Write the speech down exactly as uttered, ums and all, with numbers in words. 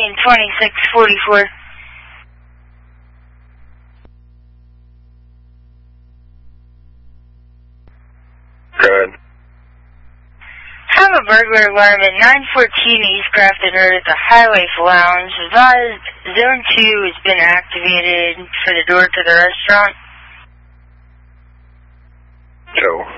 ending in twenty-six forty-four. Good. Have a burglar alarm at nine fourteen East Grafton Road at the Highway Lounge. Advised Zone two has been activated for the door to the restaurant. Joe.